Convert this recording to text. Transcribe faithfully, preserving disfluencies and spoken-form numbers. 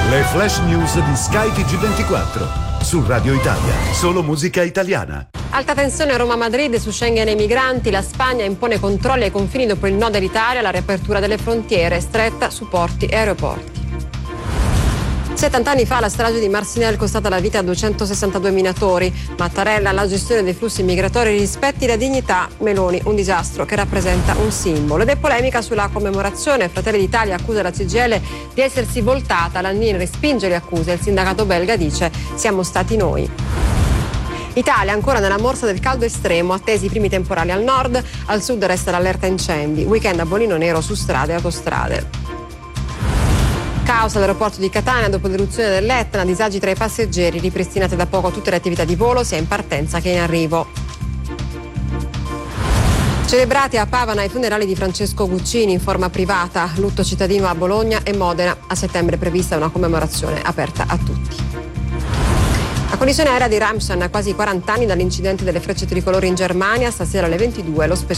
Le flash news di Sky T G ventiquattro. Su Radio Italia, solo musica italiana. Alta tensione a Roma-Madrid su Schengen e i migranti. La Spagna impone controlli ai confini dopo il no dell'Italia, la riapertura delle frontiere, stretta su porti e aeroporti. settanta anni fa la strage di Marcinelle è costata la vita a duecentosessantadue minatori. Mattarella, la gestione dei flussi migratori rispetti la dignità. Meloni, un disastro che rappresenta un simbolo. Ed è polemica sulla commemorazione. Fratelli d'Italia accusa la C G I L di essersi voltata. L'Annini respinge le accuse. Il sindacato belga dice: siamo stati noi. Italia ancora nella morsa del caldo estremo, attesi i primi temporali al nord, al sud resta l'allerta incendi. Weekend a bolino nero su strade e autostrade. Caos all'aeroporto di Catania dopo l'eruzione dell'Etna, disagi tra i passeggeri, ripristinate da poco tutte le attività di volo sia in partenza che in arrivo. Celebrati a Pavana i funerali di Francesco Guccini in forma privata, lutto cittadino a Bologna e Modena. A settembre è prevista una commemorazione aperta a tutti. La collisione aerea di Ramstein a quasi quaranta anni dall'incidente delle frecce tricolori in Germania, stasera alle ventidue lo speciale.